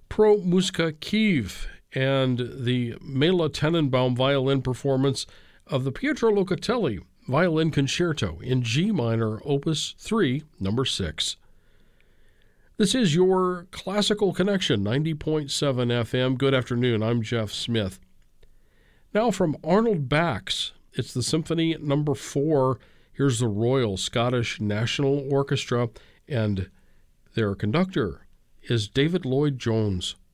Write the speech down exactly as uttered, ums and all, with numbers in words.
Pro Muska Kiev and the Mela Tenenbaum violin performance of the Pietro Locatelli Violin Concerto in G minor, Opus three, number six. This is your Classical Connection, ninety point seven F M. Good afternoon, I'm Jeff Smith. Now from Arnold Bax, it's the Symphony number four. Here's the Royal Scottish National Orchestra, and their conductor is David Lloyd-Jones.